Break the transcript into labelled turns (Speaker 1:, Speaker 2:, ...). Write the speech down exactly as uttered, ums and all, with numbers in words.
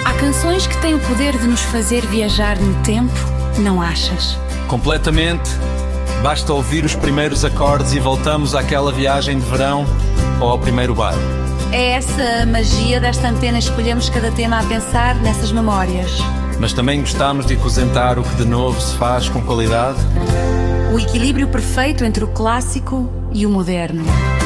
Speaker 1: Há canções que têm o poder de nos fazer viajar no tempo, não achas?
Speaker 2: Completamente. Basta ouvir os primeiros acordes e voltamos àquela viagem de verão ou ao primeiro bar.
Speaker 1: É essa a magia desta antena. Escolhemos cada tema a pensar nessas memórias.
Speaker 2: Mas também gostamos de apresentar o que de novo se faz com qualidade.
Speaker 1: O equilíbrio perfeito entre o clássico e o moderno.